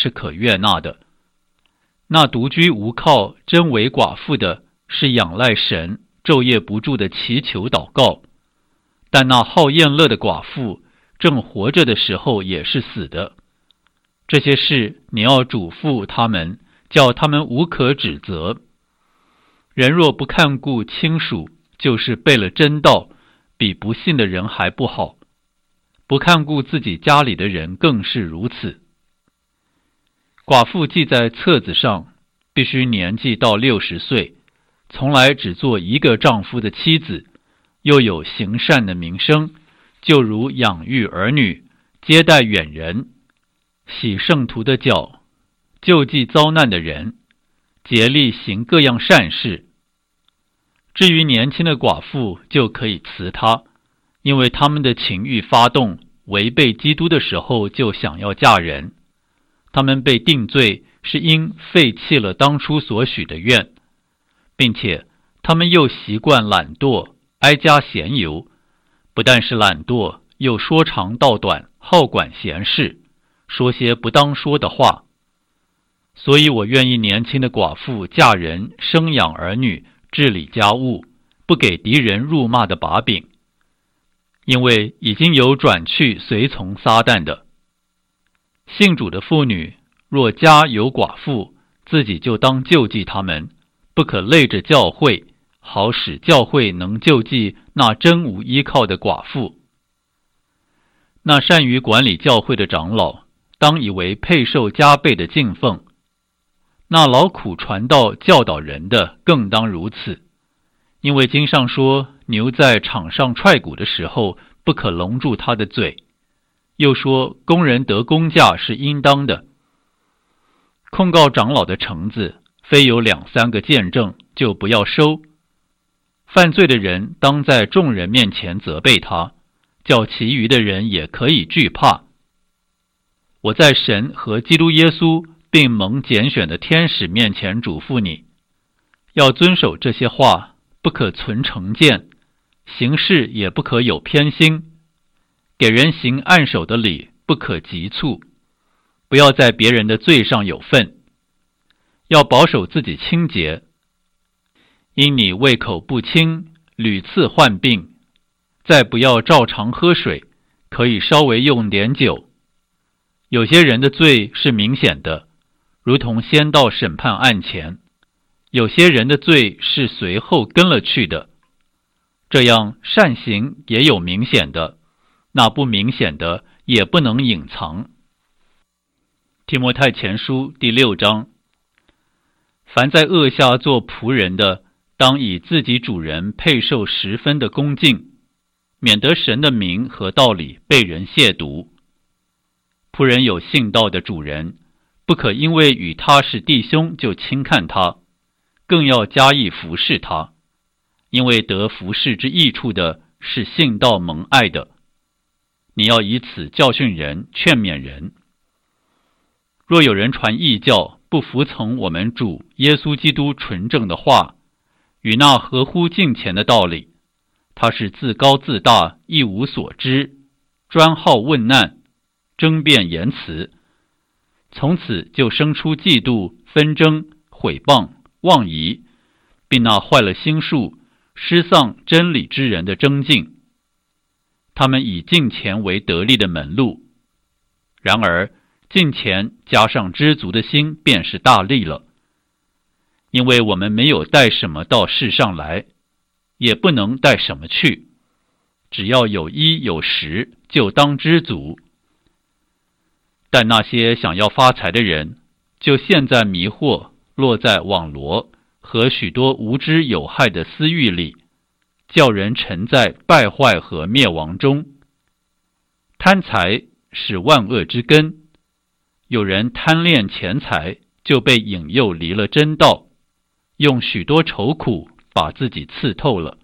是可悦纳的。那独居无靠、真为寡妇的，是仰赖神，昼夜不住的祈求祷告；但那好宴乐的寡妇，正活着的时候也是死的。这些事你要嘱咐他们，叫他们无可指责。人若不看顾亲属，就是背了真道，比不信的人还不好。不看顾自己家里的人更是如此。寡妇记在册子上，必须年纪到60岁，从来只做一个丈夫的妻子，又有行善的名声，就如养育儿女、接待远人、洗圣徒的脚、救济遭难的人，竭力行各样善事。至于年轻的寡妇，就可以辞她，因为他们的情欲发动，违背基督的时候就想要嫁人。他们被定罪，是因废弃了当初所许的愿，并且他们又习惯懒惰，挨家闲游，不但是懒惰，又说长道短，好管闲事，说些不当说的话。所以我愿意年轻的寡妇嫁人，生养儿女，治理家务，不给敌人辱骂的把柄，因为已经有转去随从撒旦的。信主的妇女若家有寡妇，自己就当救济他们，不可累着教会，好使教会能救济那真无依靠的寡妇。那善于管理教会的长老，当以为配受加倍的敬奉；那劳苦传道教导人的，更当如此。因为经上说，牛在场上踹鼓的时候，不可笼住它的嘴；又说，工人得工价是应当的。控告长老的橙子，非有2、3个见证，就不要收。犯罪的人当在众人面前责备他，叫其余的人也可以惧怕。我在神和基督耶稣并蒙拣选的天使面前嘱咐你，要遵守这些话，不可存成见，行事也不可有偏心，给人行按手的礼，不可急促，不要在别人的罪上有份，要保守自己清洁。因你胃口不清，屡次患病，再不要照常喝水，可以稍微用点酒。有些人的罪是明显的，如同先到审判案前；有些人的罪是随后跟了去的。这样善行也有明显的，那不明显的也不能隐藏。提摩太前书第6章，凡在恶下做仆人的，当以自己主人配受10分的恭敬，免得神的名和道理被人亵渎。仆人有信道的主人，不可因为与他是弟兄就轻看他，更要加以服侍他，因为得服侍之益处的是信道蒙爱的。你要以此教训人，劝勉人。若有人传异教，不服从我们主耶稣基督纯正的话，与那合乎敬虔的道理，他是自高自大，一无所知，专好问难，争辩言辞，从此就生出嫉妒、纷争、毁谤、妄疑，并那坏了心术、失丧真理之人的争竞。他们以敬虔为得力的门路，然而敬虔加上知足的心，便是大利了。因为我们没有带什么到世上来，也不能带什么去，只要有衣有食，就当知足。但那些想要发财的人，就陷在迷惑，落在网罗和许多无知有害的私欲里，叫人沉在败坏和灭亡中。贪财是万恶之根，有人贪恋钱财，就被引诱离了真道，用许多愁苦把自己刺透了。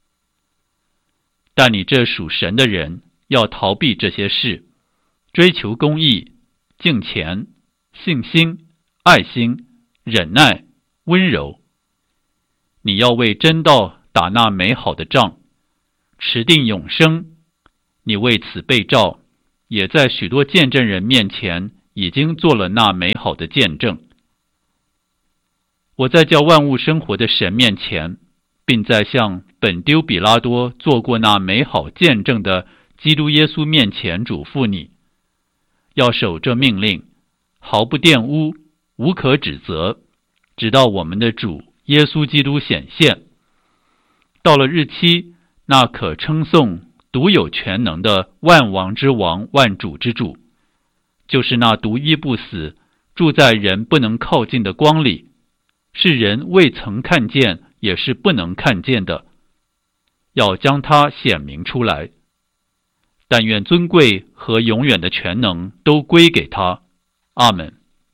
但你这属神的人，要逃避这些事，追求公义、敬虔、信心、爱心、忍耐、温柔。你要为真道打那美好的仗，持定永生。你为此被召，也在许多见证人面前已经做了那美好的见证。我在叫万物生活的神面前，并在向本丢比拉多做过那美好见证的基督耶稣面前嘱咐你，要守这命令，毫不玷污，无可指责，直到我们的主耶稣基督显现。到了日期，那可称颂、独有全能的万王之王、万主之主，就是那独一不死、住在人不能靠近的光里，是人未曾看见，也是不能看见的，要将它显明出来。但愿尊贵和永远的全能都归给他。阿们。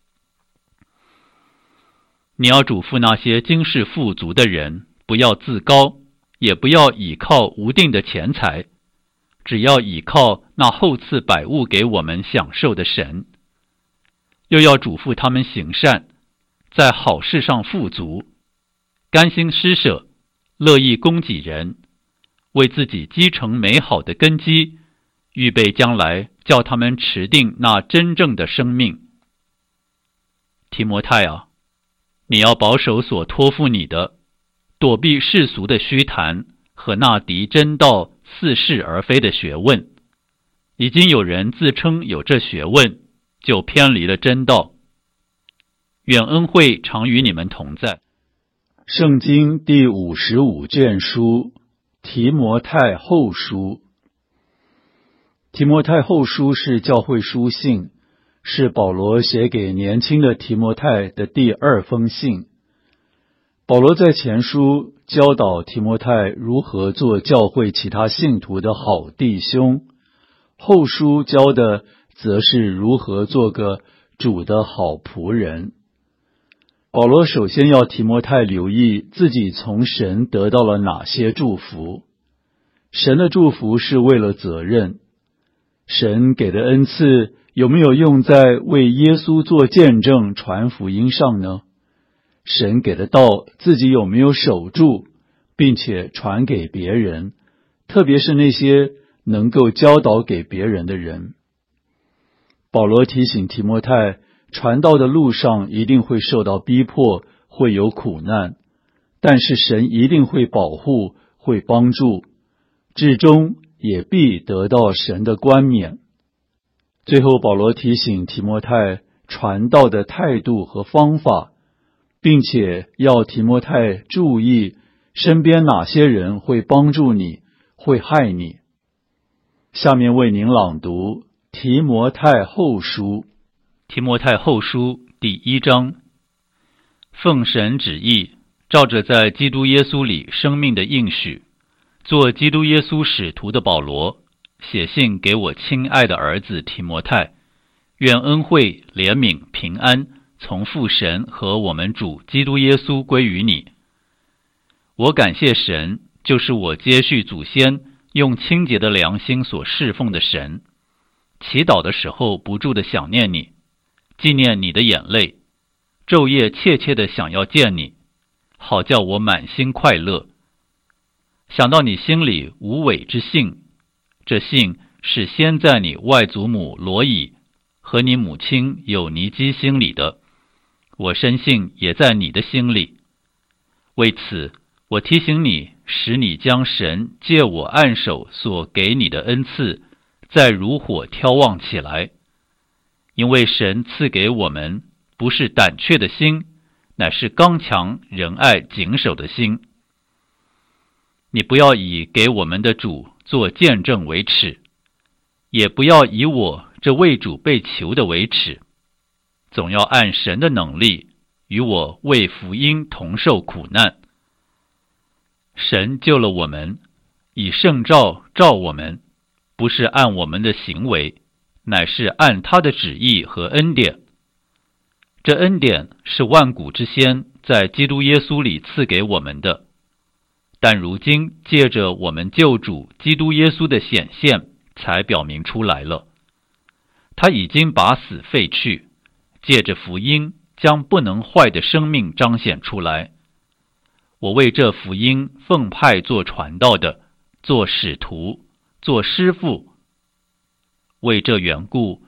你要嘱咐那些今世富足的人，不要自高，也不要倚靠无定的钱财，只要倚靠那厚赐百物给我们享受的神。又要嘱咐他们行善，在好事上富足，甘心施舍，乐意供给人，为自己积成美好的根基，预备将来叫他们持定那真正的生命。提摩太啊，你要保守所托付你的，躲避世俗的虚谈和那敌真道似是而非的学问。已经有人自称有这学问，就偏离了真道。愿恩惠常与你们同在。 圣经第55卷书，提摩太后书。提摩太后书是教会书信，是保罗写给年轻的提摩太的第2封信。保罗在前书教导提摩太如何做教会其他信徒的好弟兄，后书教的则是如何做个主的好仆人。保罗首先要提摩太留意自己从神得到了哪些祝福。神的祝福是为了责任。神给的恩赐有没有用在为耶稣做见证、传福音上呢？神给的道自己有没有守住，并且传给别人，特别是那些能够教导给别人的人。保罗提醒提摩太，传道的路上一定会受到逼迫，会有苦难，但是神一定会保护，会帮助，至终也必得到神的冠冕。最后保罗提醒提摩太传道的态度和方法，并且要提摩太注意身边哪些人会帮助你，会害你。下面为您朗读提摩太后书。 提摩太后书第1章。奉神旨意，照着在基督耶稣里生命的应许，做基督耶稣使徒的保罗，写信给我亲爱的儿子提摩太，愿恩惠、怜悯、平安从父神和我们主基督耶稣归于你。我感谢神，就是我接续祖先用清洁的良心所侍奉的神。祈祷的时候不住地想念你，纪念你的眼泪，昼夜切切地想要见你，好叫我满心快乐。想到你心里无伪之信，这信是先在你外祖母罗以和你母亲有尼基心里的，我深信也在你的心里。为此，我提醒你，使你将神借我按手所给你的恩赐，再如火挑旺起来。因为神赐给我们不是胆怯的心，乃是刚强、仁爱、谨守的心。你不要以给我们的主做见证为耻，也不要以我这为主被囚的为耻，总要按神的能力，与我为福音同受苦难。神救了我们，以圣召召我们，不是按我们的行为，乃是按他的旨意和恩典。这恩典是万古之先在基督耶稣里赐给我们的，但如今借着我们救主基督耶稣的显现，才表明出来了。他已经把死废去，借着福音将不能坏的生命彰显出来。我为这福音奉派做传道的，做使徒，做师傅。为这缘故，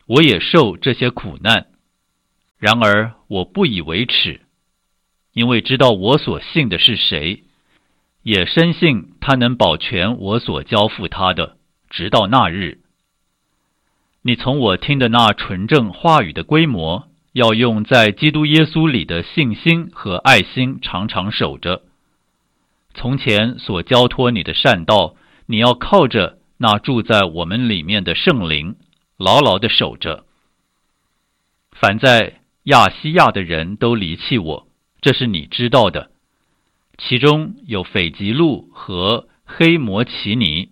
我也受这些苦难，然而我不以为耻，因为知道我所信的是谁，也深信他能保全我所交付他的，直到那日。你从我听的那纯正话语的规模，要用在基督耶稣里的信心和爱心常常守着。从前所交托你的善道，你要靠着那住在我们里面的圣灵，牢牢地守着。凡在亚西亚的人都离弃我，这是你知道的，其中有斐吉路和黑摩奇尼。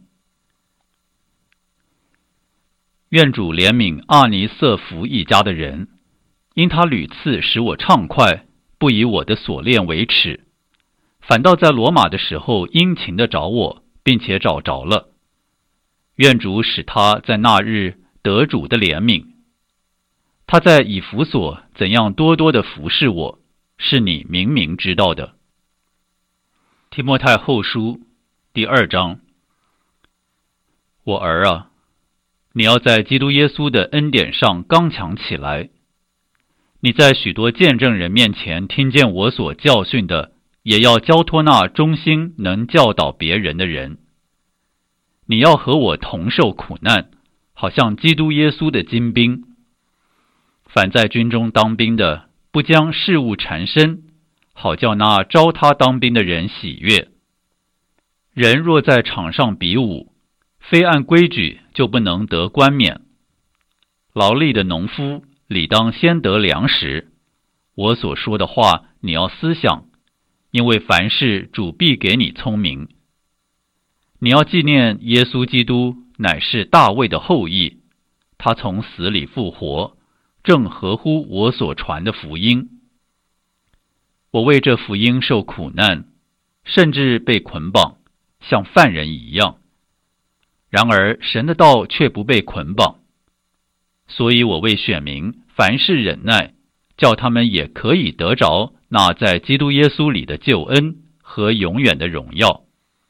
愿主怜悯阿尼瑟弗一家的人，因他屡次使我畅快，不以我的所恋为耻，反倒在罗马的时候殷勤地找我，并且找着了。愿主使他在那日得主的怜悯。他在以弗所怎样多多地服侍我，是你明明知道的。提摩太后书第2章。我儿啊，你要在基督耶稣的恩典上刚强起来。你在许多见证人面前听见我所教训的，也要交托那忠心能教导别人的人。你要和我同受苦难，好像基督耶稣的精兵。凡在军中当兵的，不将事物缠身，好叫那招他当兵的人喜悦。人若在场上比武，非按规矩就不能得冠冕。劳力的农夫理当先得粮食。我所说的话你要思想，因为凡事主必给你聪明。你要纪念耶稣基督乃是大卫的后裔，他从死里复活，正合乎我所传的福音。我为这福音受苦难，甚至被捆绑，像犯人一样。然而神的道却不被捆绑，所以我为选民凡事忍耐，叫他们也可以得着那在基督耶稣里的救恩和永远的荣耀。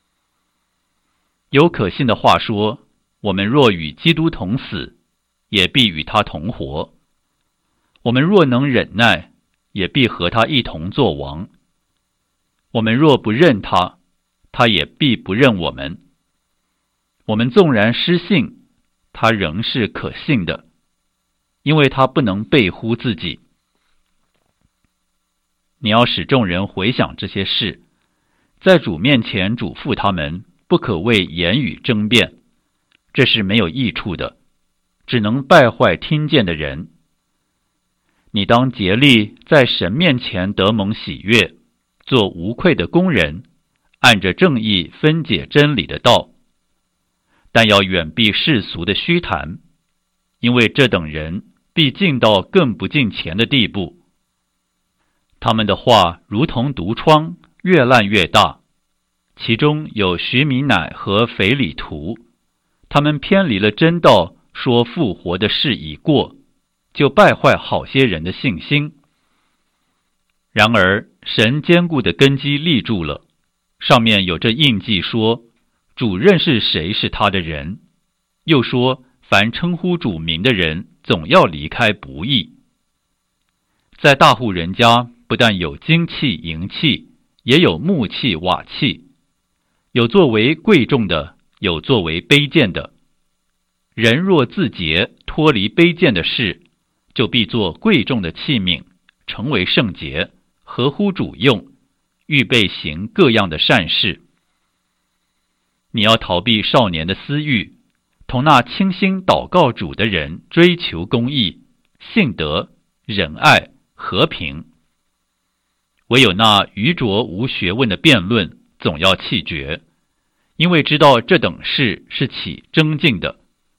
有可信的话说，我们若与基督同死，也必与他同活；我们若能忍耐，也必和他一同作王。我们若不认他，他也必不认我们。我们纵然失信，他仍是可信的，因为他不能背乎自己。你要使众人回想这些事，在主面前嘱咐他们，不可为言语争辩，这是没有益处的，只能败坏听见的人。你当竭力在神面前得蒙喜悦，做无愧的工人，按着正义分解真理的道。但要远避世俗的虚谈，因为这等人必进到更不敬虔的地步。他们的话如同毒疮，越烂越大。其中有徐米乃和腓里图，他们偏离了真道，说复活的事已过，就败坏好些人的信心。然而神坚固的根基立住了，上面有这印记说，主认识谁是他的人，又说凡称呼主名的人总要离开不义。在大户人家不但有金器银器，也有木器瓦器，有作为贵重的，有作为卑贱的。人若自洁，脱离卑贱的事，就必做贵重的器皿，成为圣洁，合乎主用，预备行各样的善事。你要逃避少年的私欲，同那倾心祷告主的人追求公义、信德、仁爱、和平。唯有那愚拙无学问的辩论，总要弃绝，因为知道这等事是起争竞的。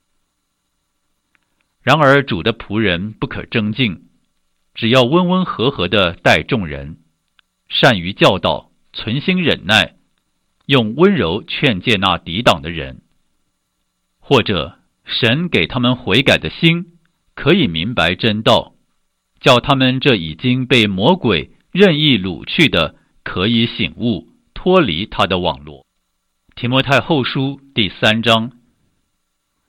然而主的仆人不可争竞，只要温温和和地待众人，善于教导，存心忍耐，用温柔劝诫那抵挡的人。或者神给他们悔改的心，可以明白真道，叫他们这已经被魔鬼任意掳去的，可以醒悟，脱离他的网罗。提摩太后书第3章。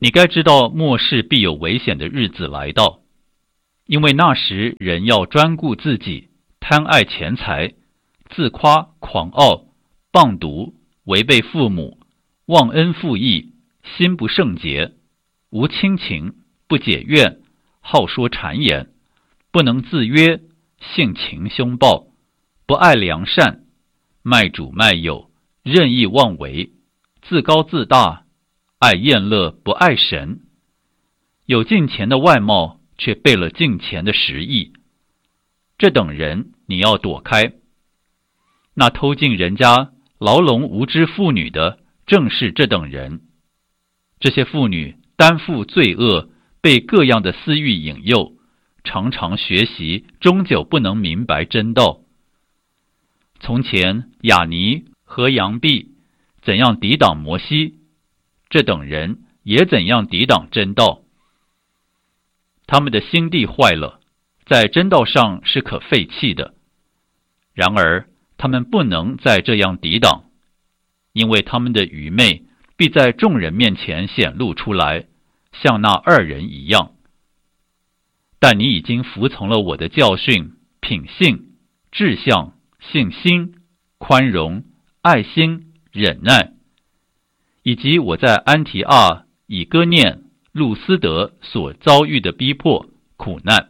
你该知道末世必有危险的日子来到，因为那时人要专顾自己，贪爱钱财，自夸狂傲，谤毒，违背父母，忘恩负义，心不圣洁，无亲情，不解怨，好说谗言，不能自约，性情凶暴，不爱良善，卖主卖友，任意妄为，自高自大，爱宴乐，不爱神，有敬虔的外貌，却背了敬虔的实意。这等人你要躲开。那偷进人家牢笼无知妇女的，正是这等人。这些妇女担负罪恶，被各样的私欲引诱，常常学习，终究不能明白真道。从前亚尼和杨毕怎样抵挡摩西，这等人也怎样抵挡真道。他们的心地坏了，在真道上是可废弃的。然而他们不能再这样抵挡，因为他们的愚昧必在众人面前显露出来，像那二人一样。但你已经服从了我的教训、品性、志向、信心、宽容、爱心、忍耐，以及我在安提阿、以哥念、路斯德所遭遇的逼迫、苦难。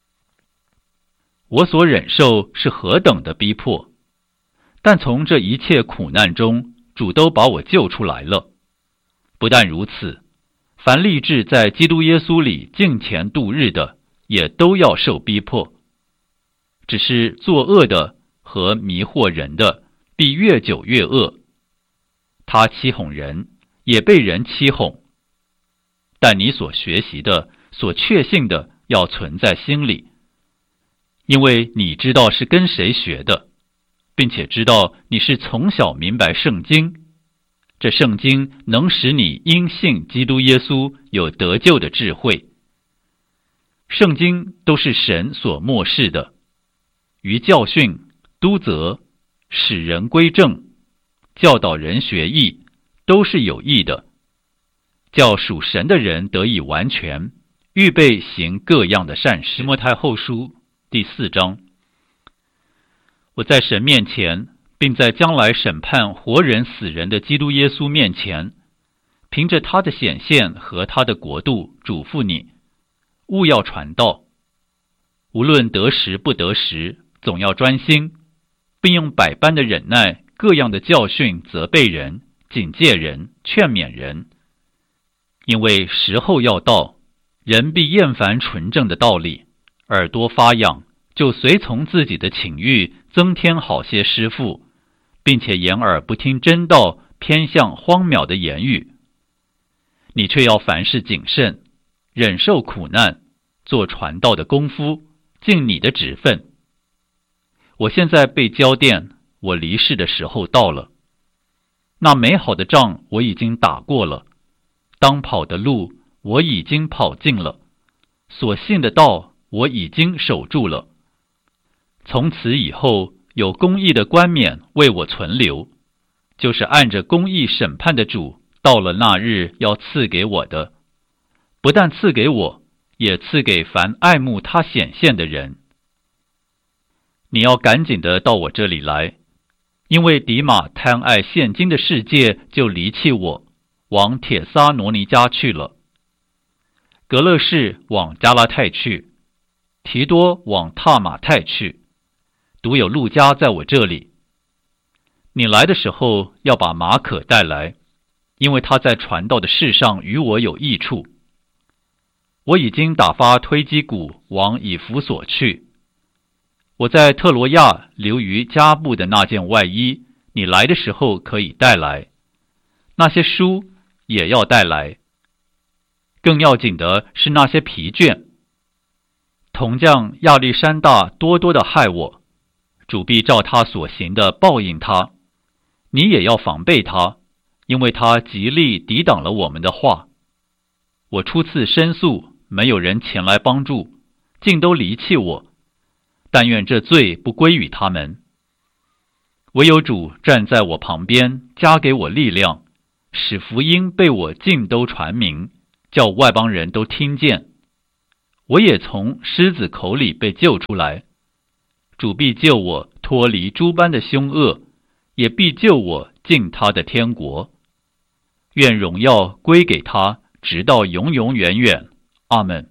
我所忍受是何等的逼迫，但从这一切苦难中，主都把我救出来了。不但如此，凡立志在基督耶稣里敬虔度日的，也都要受逼迫。只是作恶的和迷惑人的，必越久越恶。他欺哄人，也被人欺哄。但你所学习的、所确信的，要存在心里，因为你知道是跟谁学的，并且知道你是从小明白圣经。这圣经能使你因信基督耶稣有得救的智慧。圣经都是神所默示的，于教训、督责、使人归正、教导人学义，都是有益的，叫属神的人得以完全，预备行各样的善事。提摩太后书第4章。我在神面前，并在将来审判活人死人的基督耶稣面前，凭着他的显现和他的国度，嘱咐你，务要传道，无论得时不得时，总要专心，并用百般的忍耐，各样的教训责备人，警戒人，劝勉人。因为时候要到，人必厌烦纯正的道理，耳朵发痒，就随从自己的情欲，增添好些师傅，并且掩耳不听真道，偏向荒渺的言语。你却要凡事谨慎，忍受苦难，做传道的功夫，尽你的职分。我现在被交奠，我离世的时候到了。那美好的仗我已经打过了，当跑的路我已经跑尽了，所信的道我已经守住了。从此以后，有公义的冠冕为我存留，就是按着公义审判的主，到了那日要赐给我的，不但赐给我，也赐给凡爱慕他显现的人。你要赶紧的到我这里来，因为迪马贪爱现今的世界，就离弃我，往帖撒罗尼迦去了。格勒士往加拉太去，提多往塔马太去，独有路加在我这里。你来的时候要把马可带来，因为他在传道的事上与我有益处。我已经打发推基古往以弗所去。我在特罗亚留于加布的那件外衣，你来的时候可以带来。那些书也要带来。更要紧的是那些皮卷。铜匠亚历山大多多的害我，主必照他所行的报应他。你也要防备他，因为他极力抵挡了我们的话。我初次申诉，没有人前来帮助，竟都离弃我。但愿这罪不归于他们。唯有主站在我旁边，加给我力量，使福音被我尽都传明， 叫外邦人都听见。我也从狮子口里被救出来，主必救我脱离诸般的凶恶，也必救我进他的天国。愿荣耀归给他，直到永永远远。阿们。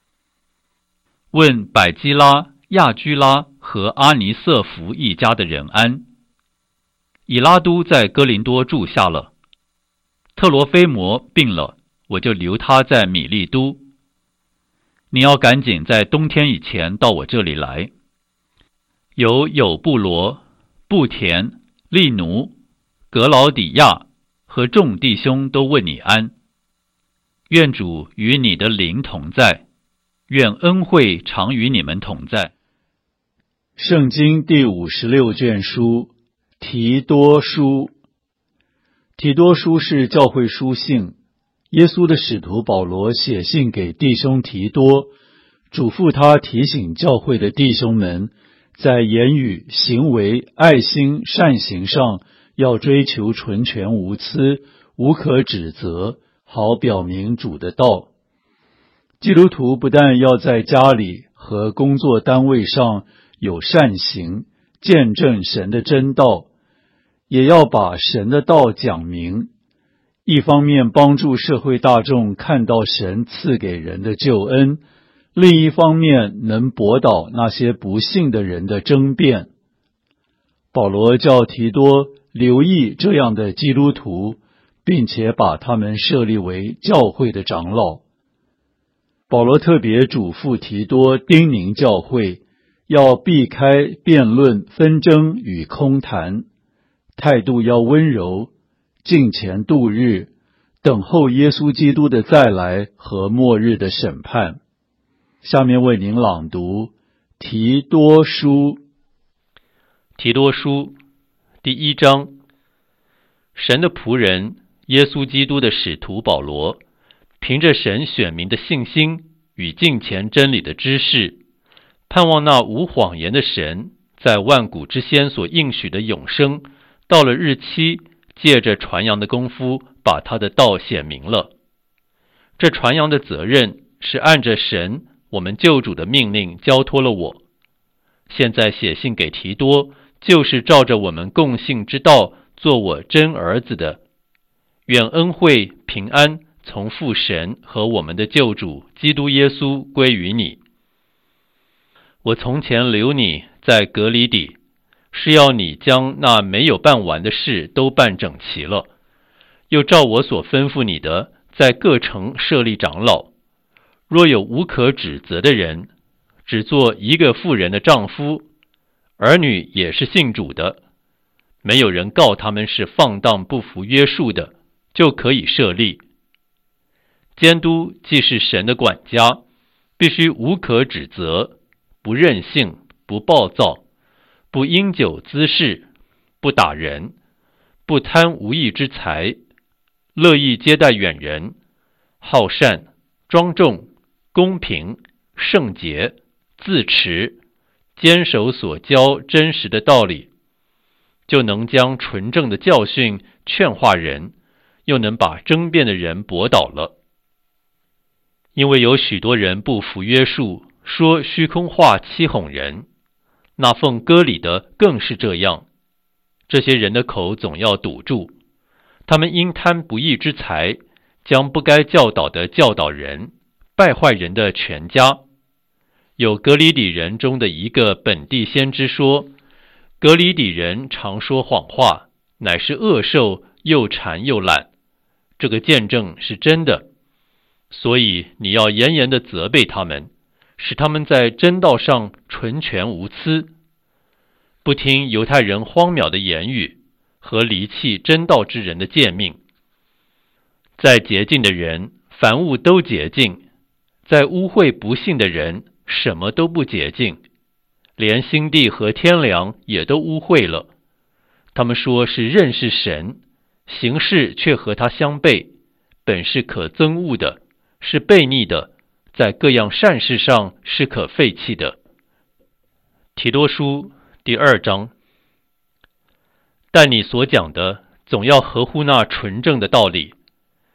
问百基拉、亚居拉和阿尼瑟弗一家的人安。以拉都在哥林多住下了，特罗菲摩病了，我就留他在米利都。你要赶紧在冬天以前到我这里来。有友布罗、布田、利奴、格劳底亚和众弟兄都问你安。愿主与你的灵同在，愿恩惠常与你们同在。 圣经第56卷书提多书。提多书是教会书信，耶稣的使徒保罗写信给弟兄提多，嘱咐他提醒教会的弟兄们，在言语、行为、爱心、善行上要追求纯全无疵，无可指责，好表明主的道。基督徒不但要在家里和工作单位上有善行，见证神的真道，也要把神的道讲明，一方面帮助社会大众看到神赐给人的救恩，另一方面能驳倒那些不信的人的争辩。保罗叫提多留意这样的基督徒，并且把他们设立为教会的长老。保罗特别嘱咐提多叮咛教会，要避开辩论、纷争与空谈，态度要温柔，敬虔度日，等候耶稣基督的再来和末日的审判。下面为您朗读提多书。 提多书第1章。神的仆人，耶稣基督的使徒保罗，凭着神选民的信心与敬虔真理的知识，盼望那无谎言的神在万古之先所应许的永生，到了日期，借着传扬的功夫，把他的道显明了。这传扬的责任是按着神我们救主的命令交托了我。现在写信给提多，就是照着我们共信之道做我真儿子的。愿恩惠平安从父神和我们的救主基督耶稣归于你。我从前留你在革哩底，是要你将那没有办完的事都办整齐了，又照我所吩咐你的，在各城设立长老。若有无可指责的人，只做一个妇人的丈夫，儿女也是信主的，没有人告他们是放荡不服约束的，就可以设立。监督既是神的管家，必须无可指责，不任性，不暴躁，不因酒滋事，不打人，不贪无义之财，乐意接待远人，好善，庄重，公平，圣洁，自持，坚守所教真实的道理，就能将纯正的教训劝化人，又能把争辩的人驳倒了。因为有许多人不服约束，说虚空话欺哄人，那奉割礼的更是这样。这些人的口总要堵住，他们因贪不义之财，将不该教导的教导人，败坏人的全家。有革哩底人中的一个本地先知说，革哩底人常说谎话，乃是恶兽，又馋又懒。这个见证是真的，所以你要严严地责备他们，使他们在真道上纯全无疵，不听犹太人荒谬的言语和离弃真道之人的诫命。在洁净的人，凡物都洁净；在污秽不信的人，什么都不洁净，连心地和天良也都污秽了。他们说是认识神，行事却和他相悖，本是可憎恶的，是悖逆的，在各样善事上是可废弃的。提多书第2章。但你所讲的总要合乎那纯正的道理，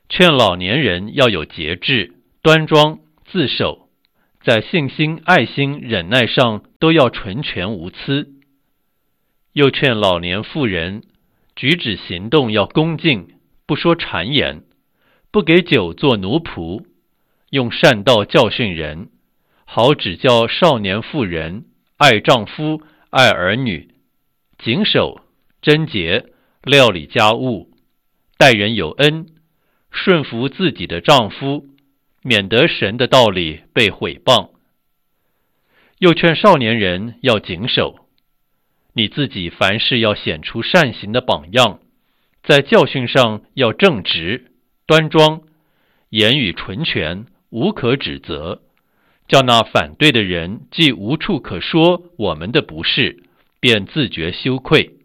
劝老年人要有节制、端庄、自守，在信心、爱心、忍耐上都要纯全无疵。又劝老年妇人举止行动要恭敬，不说谗言，不给酒做奴仆，用善道教训人，好指教少年妇人爱丈夫、爱儿女，谨守、贞洁、料理家务，待人有恩，顺服自己的丈夫，免得神的道理被毁谤。又劝少年人要谨守，你自己凡事要显出善行的榜样，在教训上要正直、端庄，言语纯全，无可指责，叫那反对的人既无处可说我们的不是，便自觉羞愧。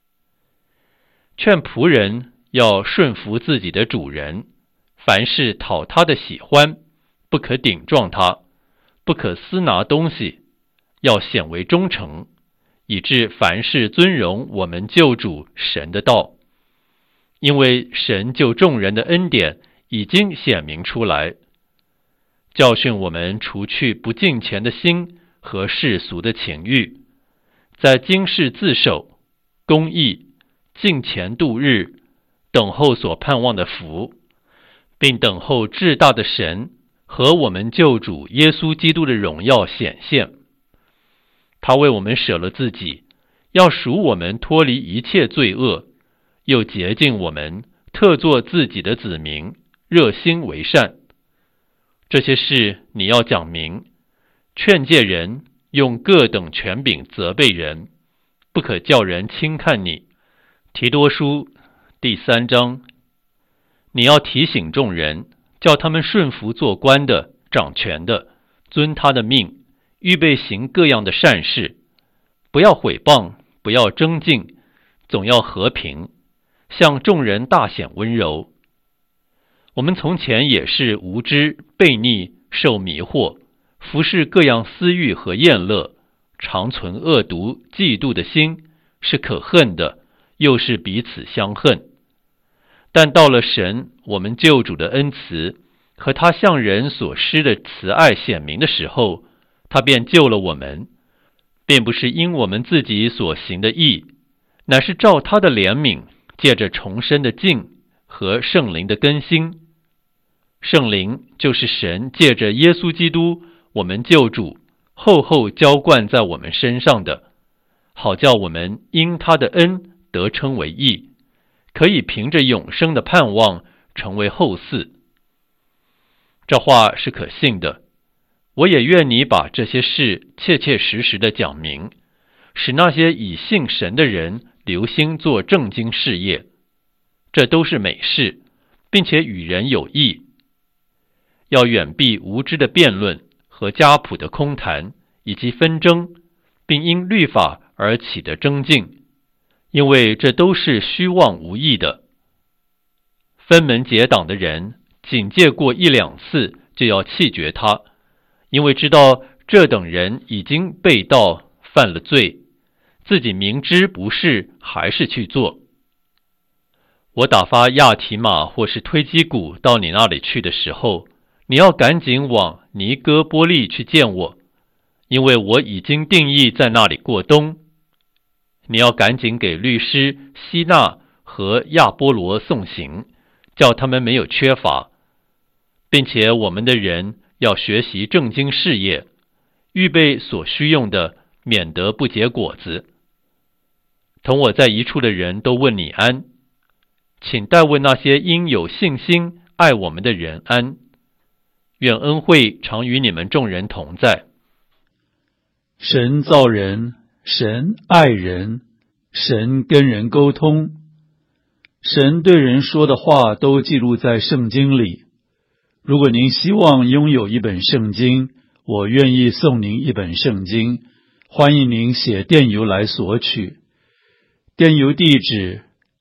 劝仆人要顺服自己的主人，凡事讨他的喜欢，不可顶撞他，不可私拿东西，要显为忠诚，以致凡事尊荣我们救主神的道。因为神救众人的恩典已经显明出来，教训我们除去不敬虔的心和世俗的情欲，在今世自守、公义、敬虔度日，等候所盼望的福，并等候至大的神和我们救主耶稣基督的荣耀显现。他为我们舍了自己，要赎我们脱离一切罪恶，又洁净我们，特作自己的子民，热心为善。这些事你要讲明，劝诫人，用各等权柄责备人，不可叫人轻看你。提多书第3章，你要提醒众人，叫他们顺服做官的、掌权的，遵他的命，预备行各样的善事，不要毁谤，不要争竞，总要和平，向众人大显温柔。我们从前也是无知、悖逆、受迷惑，服侍各样私欲和厌乐，常存恶毒、嫉妒的心，是可恨的，又是彼此相恨。但到了神我们救主的恩慈和他向人所施的慈爱显明的时候，他便救了我们，并不是因我们自己所行的义，乃是照他的怜悯，借着重生的敬和圣灵的更新。圣灵就是神借着耶稣基督我们救主厚厚浇灌在我们身上的，好叫我们因他的恩得称为义，可以凭着永生的盼望成为后嗣。这话是可信的，我也愿你把这些事切切实实的讲明，使那些以信神的人留心做正经事业，这都是美事，并且与人有益。要远避无知的辩论和家谱的空谈，以及纷争，并因律法而起的争竞，因为这都是虚妄无益的。分门结党的人，警戒过1、2次就要弃绝他，因为知道这等人已经背道犯了罪，自己明知不是，还是去做。我打发亚提马或是推基古到你那里去的时候，你要赶紧往尼哥波利去见我，因为我已经定义在那里过冬。你要赶紧给律师希纳和亚波罗送行，叫他们没有缺乏，并且我们的人要学习正经事业，预备所需用的，免得不结果子。同我在一处的人都问你安，请代问那些因有信心爱我们的人安。愿恩惠常与你们众人同在。 神造人，神爱人，神跟人沟通，神对人说的话都记录在圣经里。如果您希望拥有一本圣经，我愿意送您一本圣经，欢迎您写电邮来索取。电邮地址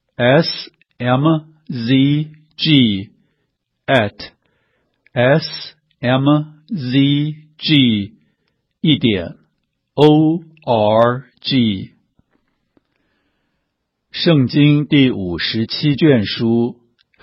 smzg@smzg.org。圣经第57卷书，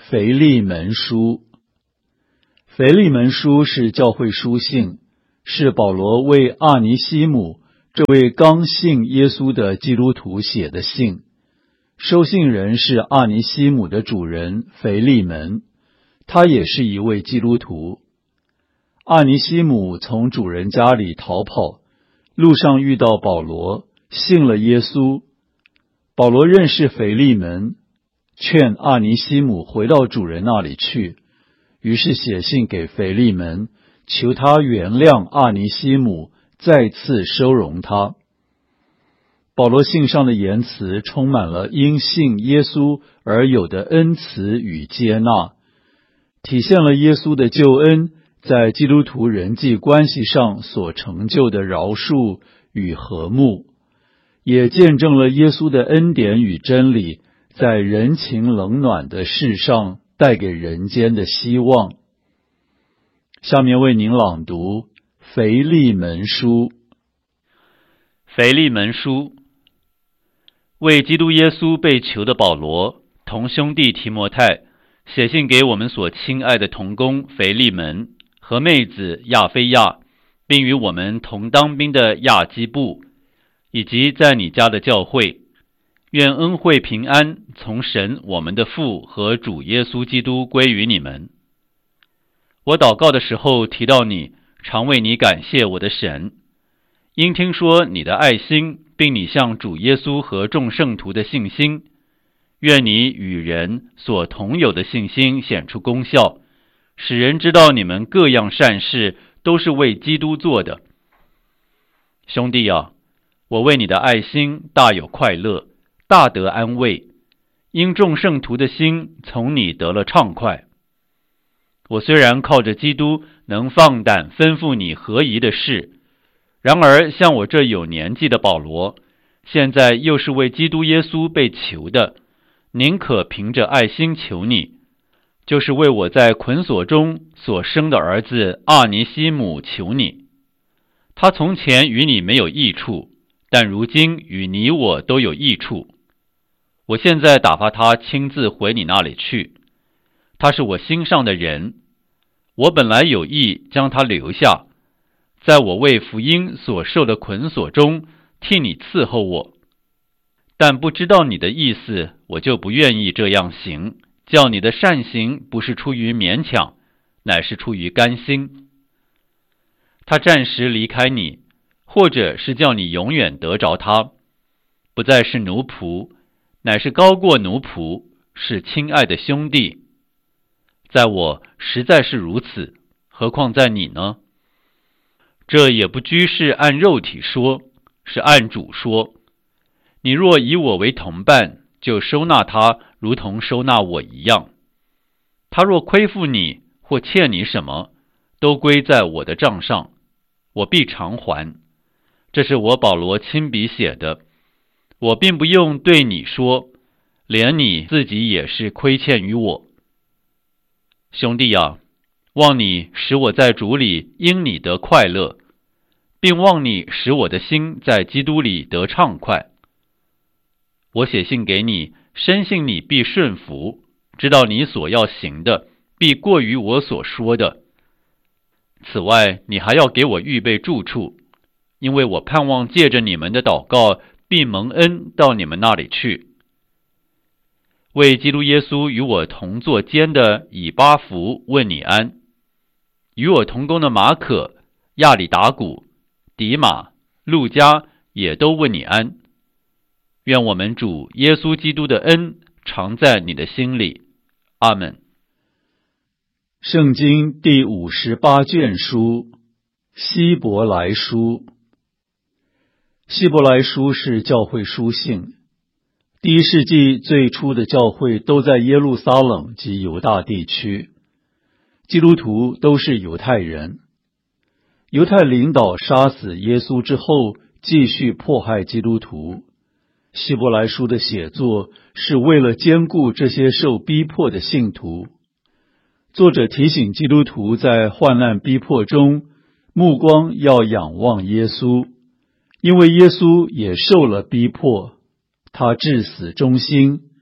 腓利门书。腓利门书是教会书信，是保罗为阿尼西姆这位刚信耶稣的基督徒写的信。收信人是阿尼西姆的主人腓利门，他也是一位基督徒。阿尼西姆从主人家里逃跑，路上遇到保罗，信了耶稣。保罗认识腓利门，劝阿尼西姆回到主人那里去，于是写信给腓利门，求他原谅阿尼西姆，再次收容他。保罗信上的言辞充满了因信耶稣而有的恩慈与接纳，体现了耶稣的救恩在基督徒人际关系上所成就的饶恕与和睦，也见证了耶稣的恩典与真理在人情冷暖的世上带给人间的希望。下面为您朗读腓利门书。 腓利门书，为基督耶稣被囚的保罗，同兄弟提摩太，写信给我们所亲爱的同工腓利门和妹子亚非亚，并与我们同当兵的亚基布，以及在你家的教会，愿恩惠平安从神我们的父和主耶稣基督归于你们。我祷告的时候提到你，常为你感谢我的神，因听说你的爱心，并你向主耶稣和众圣徒的信心，愿你与人所同有的信心显出功效，使人知道你们各样善事都是为基督做的。兄弟啊，我为你的爱心大有快乐，大得安慰，因众圣徒的心从你得了畅快。我虽然靠着基督能放胆吩咐你合宜的事，然而像我这有年纪的保罗，现在又是为基督耶稣被囚的，宁可凭着爱心求你，就是为我在捆锁中所生的儿子阿尼西姆求你。他从前与你没有益处，但如今与你我都有益处。我现在打发他亲自回你那里去，他是我心上的人，我本来有意将他留下，在我为福音所受的捆锁中替你伺候我，但不知道你的意思，我就不愿意这样行，叫你的善行不是出于勉强，乃是出于甘心。他暂时离开你，或者是叫你永远得着他，不再是奴仆，乃是高过奴仆，是亲爱的兄弟。在我实在是如此，何况在你呢？这也不拘是按肉体说，是按主说。你若以我为同伴，就收纳他如同收纳我一样。他若亏负你或欠你什么，都归在我的账上，我必偿还。这是我保罗亲笔写的，我并不用对你说，连你自己也是亏欠于我。兄弟啊，望你使我在主里因你得快乐，并望你使我的心在基督里得畅快。我写信给你，深信你必顺服，知道你所要行的必过于我所说的。此外，你还要给我预备住处，因为我盼望借着你们的祷告，必蒙恩到你们那里去。为基督耶稣与我同作监的以巴弗问你安，与我同工的马可、亚里达古、迪马、路加也都问你安。愿我们主耶稣基督的恩常在你的心里。阿们。 圣经第58卷书，希伯来书。希伯来书是教会书信。第1世纪最初的教会都在耶路撒冷及犹大地区，基督徒都是犹太人。犹太领导杀死耶稣之后，继续迫害基督徒。希伯来书的写作是为了兼顾这些受逼迫的信徒。作者提醒基督徒在患难逼迫中，目光要仰望耶稣，因为耶稣也受了逼迫，他至死忠心，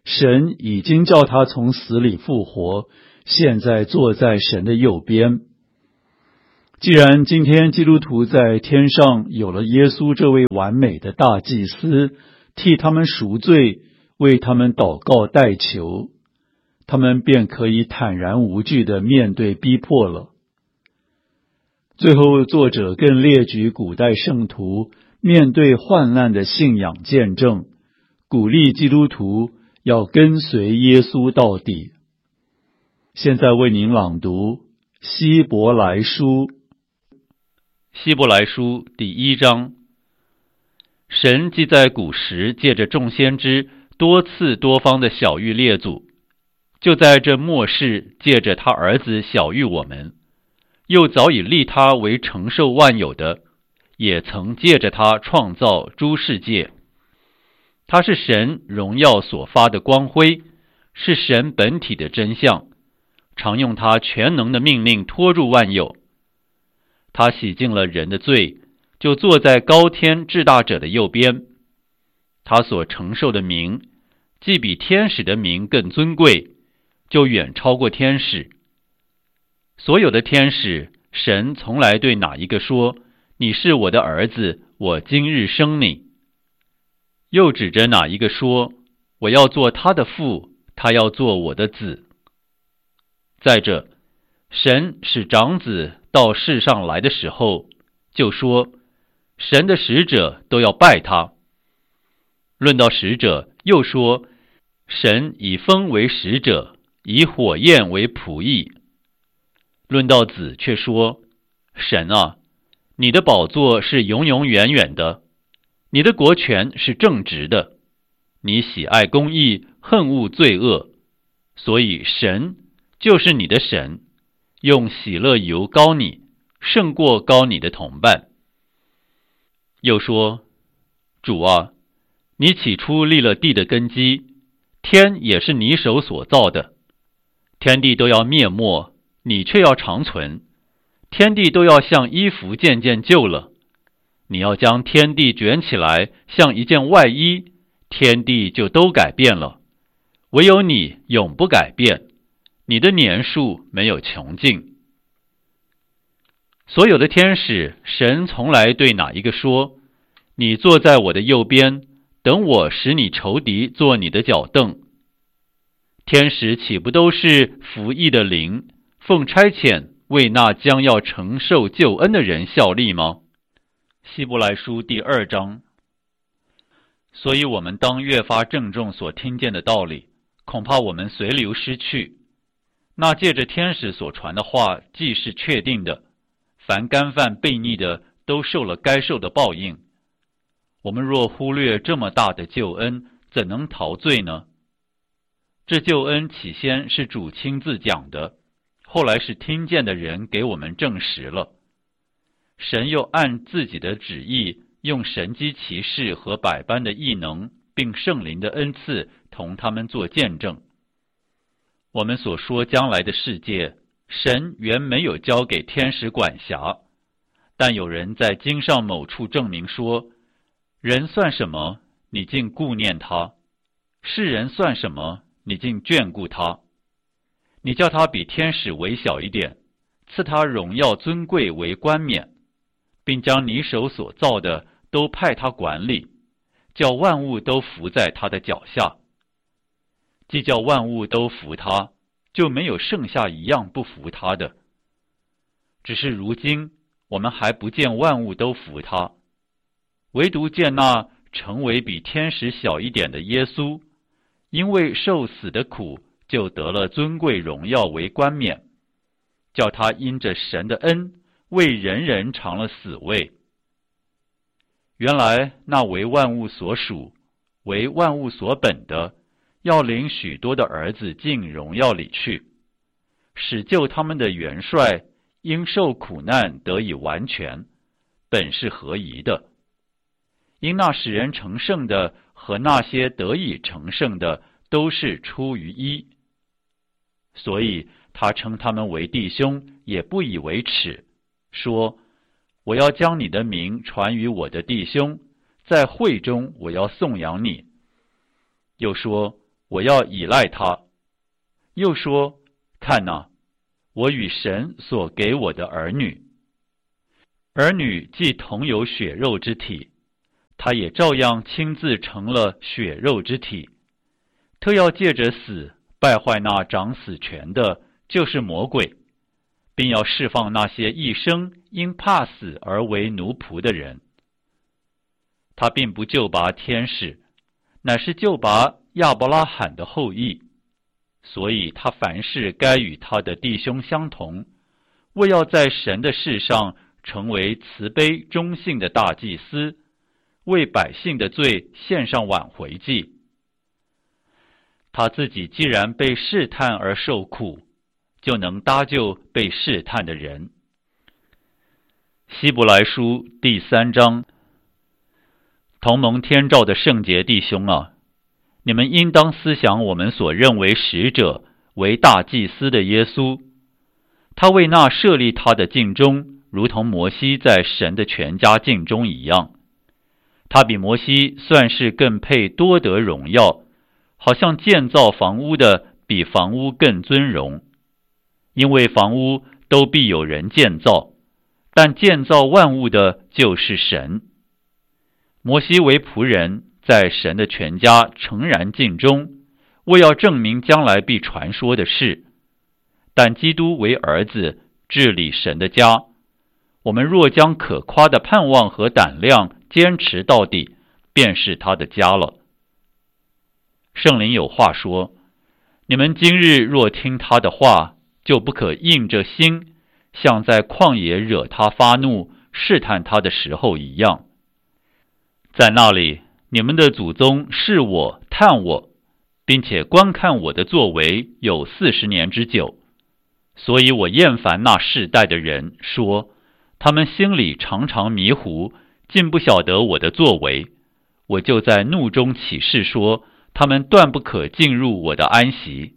神已经叫他从死里复活，现在坐在神的右边。既然今天基督徒在天上有了耶稣这位完美的大祭司，替他们赎罪，为他们祷告代求，他们便可以坦然无惧地面对逼迫了。最后，作者更列举古代圣徒面对患难的信仰见证，鼓励基督徒要跟随耶稣到底。现在为您朗读希伯来书。 希伯来书第1章。神既在古时借着众先知多次多方的晓谕列祖，就在这末世借着他儿子晓谕我们，又早已立他为承受万有的，也曾借着他创造诸世界。他是神荣耀所发的光辉，是神本体的真相，常用他全能的命令托住万有。他洗净了人的罪，就坐在高天至大者的右边。他所承受的名，既比天使的名更尊贵，就远超过天使。所有的天使，神从来对哪一个说：“你是我的儿子，我今日生你。”又指着哪一个说：“我要做他的父，他要做我的子。”再者，神使长子到世上来的时候，就说神的使者都要拜他。论到使者，又说神以风为使者，以火焰为仆役。论到子，却说神啊，你的宝座是永永远远的，你的国权是正直的，你喜爱公义，恨恶罪恶，所以神就是你的神，用喜乐油膏你，胜过膏你的同伴。又说，主啊，你起初立了地的根基，天也是你手所造的，天地都要灭没，你却要长存，天地都要像衣服渐渐旧了，你要将天地卷起来，像一件外衣，天地就都改变了，唯有你永不改变，你的年数没有穷尽。所有的天使，神从来对哪一个说：“你坐在我的右边，等我使你仇敌做你的脚凳。”天使岂不都是服役的灵，奉差遣为那将要承受救恩的人效力吗？希伯来书第2章。所以我们当越发郑重所听见的道理，恐怕我们随流失去。那借着天使所传的话，既是确定的，凡干犯悖逆的，都受了该受的报应。我们若忽略这么大的救恩，怎能逃罪呢？这救恩起先是主亲自讲的，后来是听见的人给我们证实了。神又按自己的旨意，用神机骑士和百般的异能，并圣灵的恩赐，同他们做见证。我们所说将来的世界，神原没有交给天使管辖，但有人在经上某处证明说，人算什么，你竟顾念他；世人算什么，你竟眷顾他。你叫他比天使微小一点，赐他荣耀尊贵为冠冕，并将你手所造的都派他管理，叫万物都服在他的脚下。既叫万物都服他，就没有剩下一样不服他的。只是如今我们还不见万物都服他，唯独见那成为比天使小一点的耶稣，因为受死的苦，就得了尊贵荣耀为冠冕，叫他因着神的恩，为人人尝了死味。原来那为万物所属，为万物所本的，要领许多的儿子进荣耀里去，使救他们的元帅因受苦难得以完全，本是合宜的。因那使人成圣的和那些得以成圣的，都是出于一，所以他称他们为弟兄，也不以为耻，说：我要将你的名传于我的弟兄，在会中我要颂扬你。又说： 我要倚赖他。又说，看哪，我与神所给我的儿女。儿女既同有血肉之体，他也照样亲自成了血肉之体，特要借着死败坏那掌死权的，就是魔鬼，并要释放那些一生因怕死而为奴仆的人。他并不救拔天使，乃是救拔亚伯拉罕的后裔，所以他凡事该与他的弟兄相同，为要在神的事上成为慈悲忠信的大祭司，为百姓的罪献上挽回祭。他自己既然被试探而受苦，就能搭救被试探的人。希伯来书第3章。同蒙天召的圣洁弟兄啊，你们应当思想我们所认为使者为大祭司的耶稣，他为那设立他的境中，如同摩西在神的全家境中一样。他比摩西算是更配多得荣耀，好像建造房屋的比房屋更尊荣。因为房屋都必有人建造，但建造万物的就是神。摩西为仆人，在神的全家诚然尽忠，为要证明将来必传说的事。但基督为儿子，治理神的家。我们若将可夸的盼望和胆量坚持到底，便是他的家了。圣灵有话说，你们今日若听他的话，就不可硬着心，像在旷野惹他发怒试探他的时候一样。在那里，你们的祖宗试我探我，并且观看我的作为有40年之久。所以我厌烦那世代的人，说他们心里常常迷糊，竟不晓得我的作为。我就在怒中起誓说，他们断不可进入我的安息。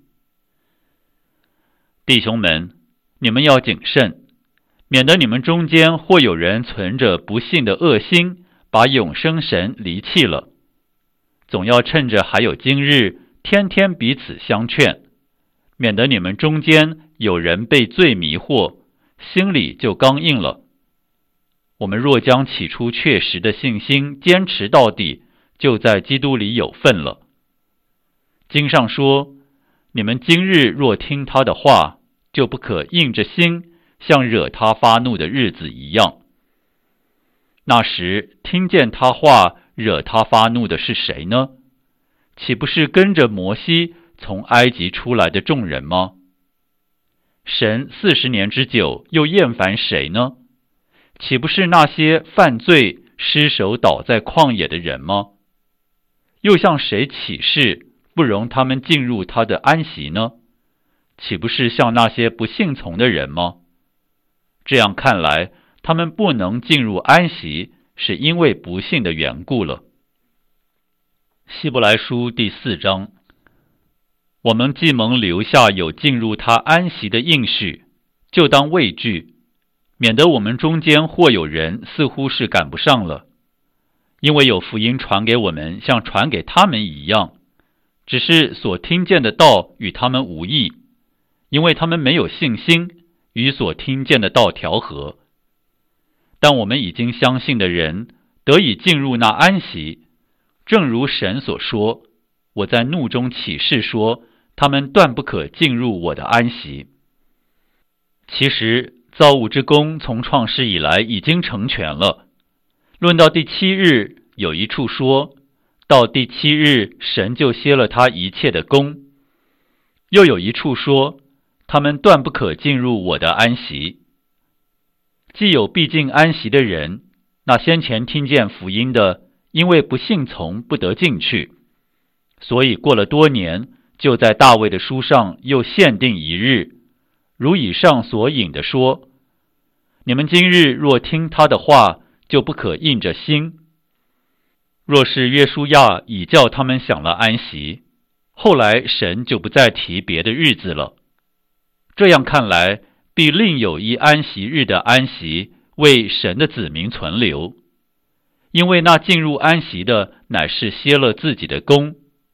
弟兄们，你们要谨慎，免得你们中间或有人存着不信的恶心，把永生神离弃了。总要趁着还有今日，天天彼此相劝，免得你们中间有人被罪迷惑，心里就刚硬了。我们若将起初确实的信心坚持到底，就在基督里有份了。经上说，你们今日若听他的话，就不可硬着心，像惹他发怒的日子一样。那时听见他话惹他发怒的是谁呢？岂不是跟着摩西从埃及出来的众人吗？神40年之久又厌烦谁呢？岂不是那些犯罪失手倒在旷野的人吗？又向谁起誓不容他们进入他的安息呢？岂不是向那些不信从的人吗？这样看来，他们不能进入安息，是因为不信的缘故了。希伯来书第4章。我们既蒙留下有进入他安息的应许，就当畏惧，免得我们中间或有人似乎是赶不上了。因为有福音传给我们，像传给他们一样，只是所听见的道与他们无异，因为他们没有信心与所听见的道调和。但我们已经相信的人得以进入那安息，正如神所说，我在怒中起誓说，他们断不可进入我的安息。其实造物之功从创世以来已经成全了。论到第7日，有一处说，到第7日神就歇了他一切的功。又有一处说，他们断不可进入我的安息。既有必进安息的人，那先前听见福音的，因为不信从，不得进去。所以过了多年，就在大卫的书上又限定一日，如以上所引的说，你们今日若听他的话，就不可硬着心。若是约书亚已叫他们享了安息，后来神就不再提别的日子了。这样看来，必另有一安息日的安息为神的子民存留。因为那进入安息的，乃是歇了自己的功，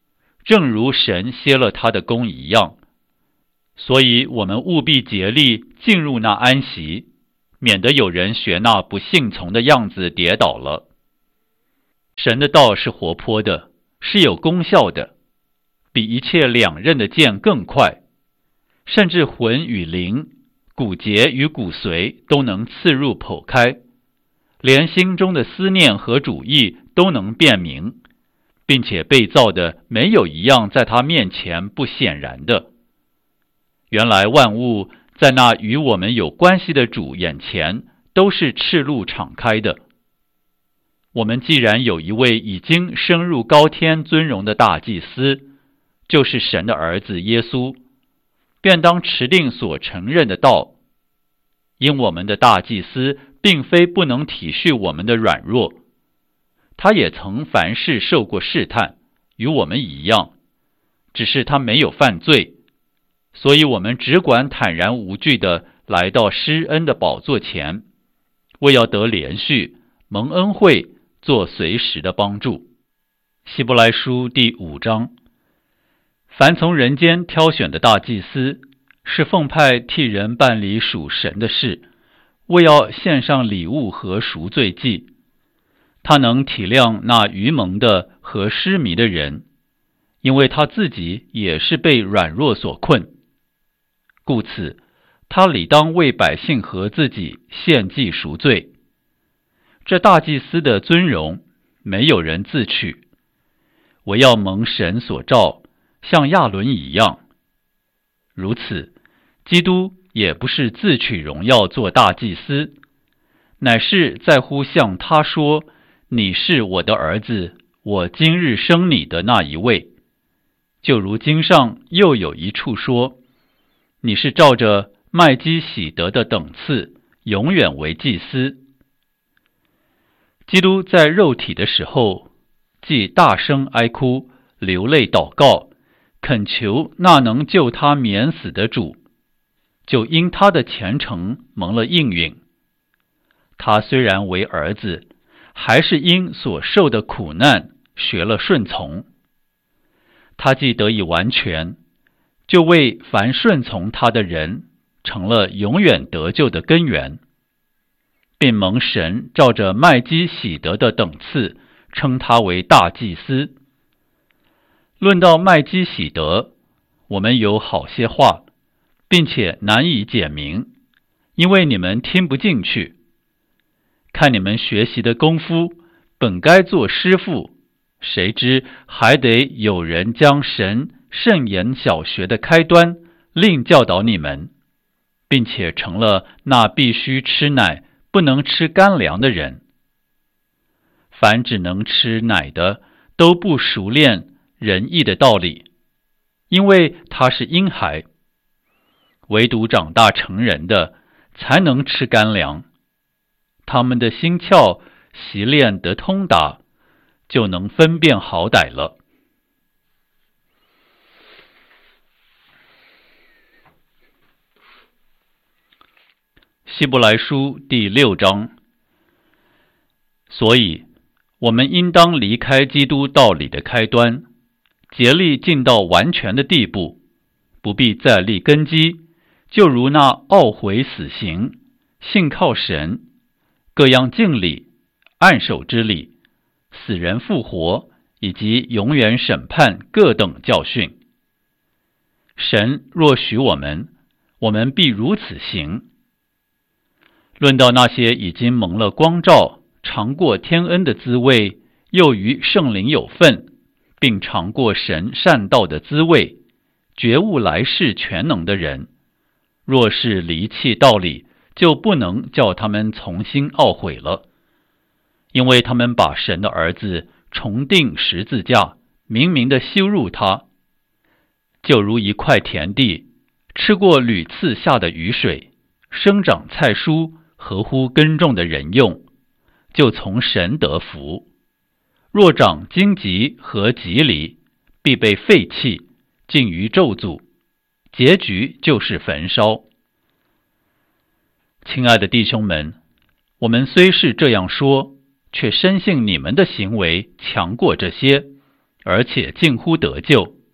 正如神歇了他的工一样。所以我们务必竭力进入那安息，免得有人学那不信从的样子跌倒了。神的道是活泼的，是有功效的，比一切两刃的剑更快，甚至魂与灵、骨节与骨髓都能刺入剖开，连心中的思念和主意都能辨明，并且被造的没有一样在他面前不显然的。原来万物在那与我们有关系的主眼前都是赤露敞开的。我们既然有一位已经升入高天尊荣的大祭司，就是神的儿子耶稣，便当持定所承认的道。因我们的大祭司并非不能体恤我们的软弱，他也曾凡事受过试探，与我们一样，只是他没有犯罪，所以我们只管坦然无惧地来到施恩的宝座前，为要得连续蒙恩惠，做随时的帮助。希伯来书第5章，凡从人间挑选的大祭司，是奉派替人办理属神的事，为要献上礼物和赎罪祭。他能体谅那愚蒙的和失迷的人，因为他自己也是被软弱所困。故此，他理当为百姓和自己献祭赎罪。这大祭司的尊荣，没有人自取，唯要蒙神所召，像亚伦一样。如此，基督也不是自取荣耀做大祭司，乃是在乎向他说：“你是我的儿子，我今日生你的那一位。”就如经上又有一处说：“你是照着麦基洗德的等次，永远为祭司。”基督在肉体的时候，既大声哀哭，流泪祷告，恳求那能救他免死的主，就因他的虔诚蒙了应允。他虽然为儿子，还是因所受的苦难学了顺从。他既得以完全，就为凡顺从他的人成了永远得救的根源，并蒙神照着麦基洗德的等次称他为大祭司。论到麦基洗德，我们有好些话，并且难以解明，因为你们听不进去。看你们学习的功夫，本该做师傅，谁知还得有人将神圣言小学的开端另教导你们，并且成了那必须吃奶不能吃干粮的人。凡只能吃奶的，都不熟练仁义的道理，因为他是婴孩。唯独长大成人的，才能吃干粮。他们的心窍习练得通达，就能分辨好歹了。希伯来书第6章。所以，我们应当离开基督道理的开端，竭力进到完全的地步，不必再立根基，就如那懊悔死刑、信靠神、各样敬礼、按手之礼、死人复活以及永远审判各等教训。神若许我们，我们必如此行。论到那些已经蒙了光照，尝过天恩的滋味，又与圣灵有份，并尝过神善道的滋味，觉悟来世全能的人，若是离弃道理，就不能叫他们重新懊悔了，因为他们把神的儿子重钉十字架，明明的羞辱他，就如一块田地，吃过屡次下的雨水，生长菜蔬，合乎耕种的人用，就从神得福。若长荆棘和棘藜，必被废弃，尽于咒诅，结局就是焚烧。亲爱的弟兄们，我们虽是这样说，却深信你们的行为强过这些，而且近乎得救。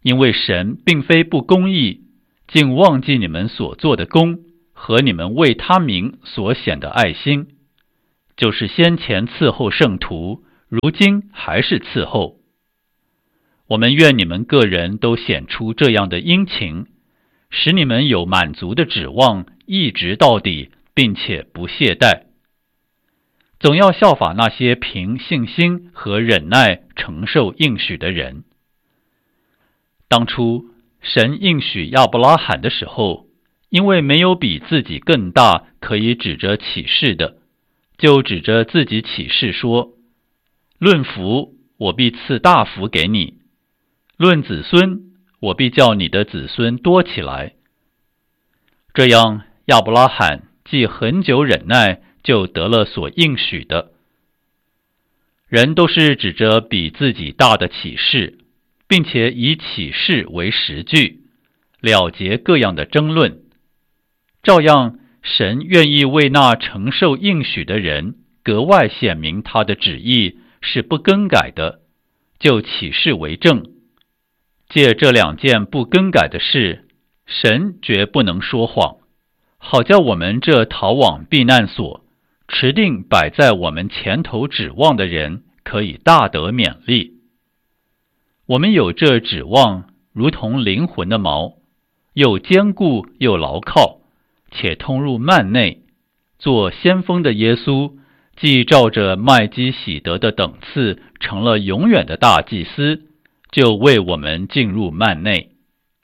因为神并非不公义，竟忘记你们所做的功和你们为他名所显的爱心，就是先前伺候圣徒，如今还是伺候。我们愿你们个人都显出这样的殷勤，使你们有满足的指望，一直到底，并且不懈怠。总要效法那些凭信心和忍耐承受应许的人。当初神应许亚伯拉罕的时候，因为没有比自己更大可以指着起誓的，就指着自己起誓说：论福，我必赐大福给你；论子孙，我必叫你的子孙多起来。这样，亚伯拉罕既很久忍耐，就得了所应许的。人都是指着比自己大的起誓，并且以起誓为实据，了结各样的争论。照样，神愿意为那承受应许的人格外显明他的旨意是不更改的，就起誓为证。借这两件不更改的事，神绝不能说谎，好叫我们这逃往避难所，持定摆在我们前头指望的人，可以大得勉励。我们有这指望，如同灵魂的锚，又坚固又牢靠，且通入幔内。做先锋的耶稣，既照着麦基洗德的等次，成了永远的大祭司，就为我们进入幔内。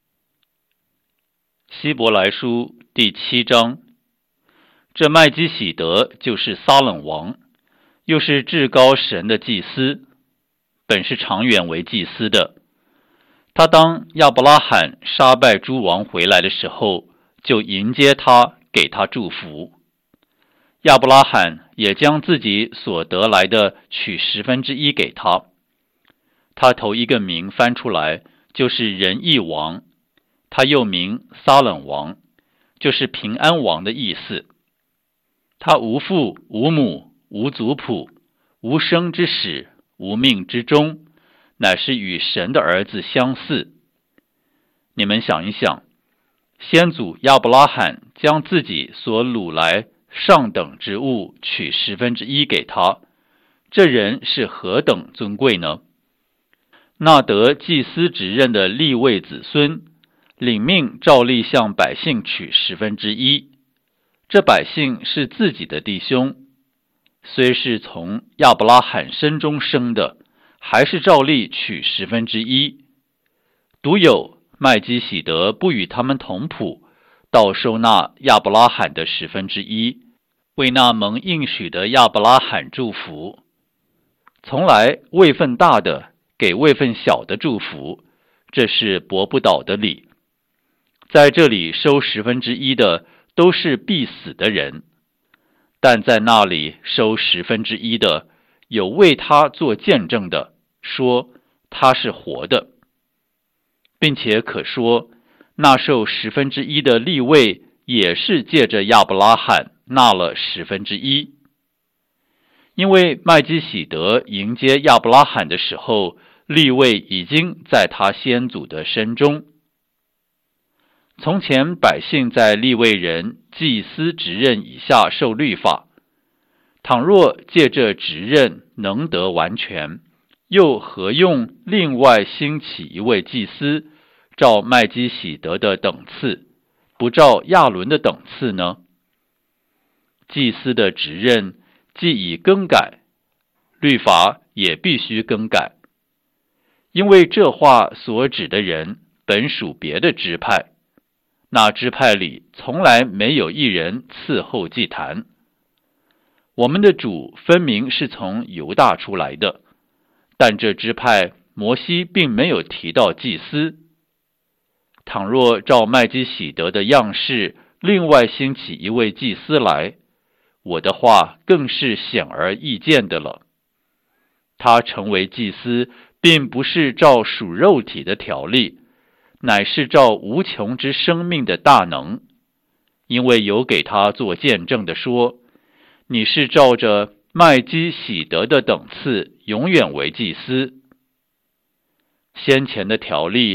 希伯来书第7章。这麦基洗德就是撒冷王，又是至高神的祭司，本是长远为祭司的。他当亚伯拉罕杀败诸王回来的时候，就迎接他，给他祝福。亚伯拉罕也将自己所得来的取1/10给他。他头一个名翻出来，就是仁义王，他又名撒冷王，就是平安王的意思。他无父无母无族谱，无生之始，无命之终，乃是与神的儿子相似。你们想一想，先祖亚伯拉罕将自己所掳来上等之物取1/10给他，这人是何等尊贵呢？那得祭司职任的利未子孙，领命照例向百姓取1/10。这百姓是自己的弟兄，虽是从亚伯拉罕身中生的，还是照例取1/10。独有麦基洗德不与他们同谱，倒收纳亚伯拉罕的1/10，为那蒙应许的亚伯拉罕祝福。从来位分大的给位分小的祝福，这是驳不倒的理。在这里收1/10的都是必死的人，但在那里收1/10的，有为他做见证的，说他是活的，并且可说那受1/10的利未也是借着亚伯拉罕纳了1/10。因为麦基洗德迎接亚伯拉罕的时候，利未已经在他先祖的身中。从前百姓在利未人祭司职任以下受律法，倘若借这职任能得完全，又何用另外兴起一位祭司，照麦基洗德的等次，不照亚伦的等次呢？祭司的职任既已更改，律法也必须更改，因为这话所指的人本属别的支派，那支派里从来没有一人伺候祭坛。我们的主分明是从犹大出来的，但这支派摩西并没有提到祭司。倘若照麦基洗德的样式，另外兴起一位祭司来，我的话更是显而易见的了。他成为祭司，并不是照属肉体的条例，乃是照无穷之生命的大能，因为有给他做见证的说，你是照着麦基洗德的等次永远为祭司。先前的条例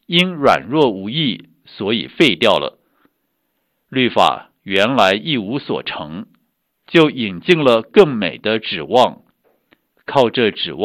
因软弱无益，所以废掉了。律法原来一无所成，就引进了更美的指望，靠这指望